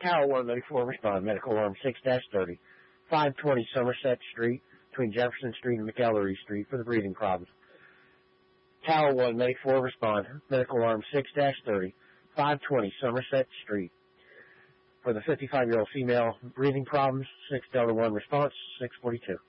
Tower 194, respond. Medical alarm 6-30. 520 Somerset Street, between Jefferson Street and McEllery Street for the breathing problems. Tower 1, Medic 4, respond. Medical alarm 6-30. 520 Somerset Street. For the 55-year-old female breathing problems, 6 Delta 1 response, 642.